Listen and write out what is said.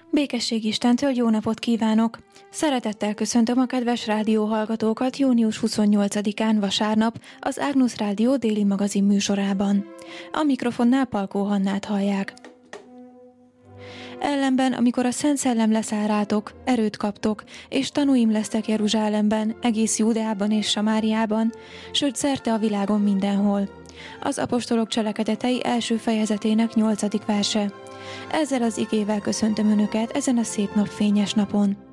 Békesség Istentől, jó napot kívánok! Szeretettel köszöntöm a kedves rádióhallgatókat június 28-án vasárnap az Ágnusz Rádió déli magazin műsorában. A mikrofonnál Palkó Hannát hallják. Ellenben, amikor a Szent Szellem leszáll rátok, erőt kaptok, és tanúim lesztek Jeruzsálemben, egész Júdeában és Samáriában, sőt szerte a világon mindenhol. Az apostolok cselekedetei első fejezetének 8. verse. Ezzel az igével köszöntöm Önöket ezen a szép napfényes napon.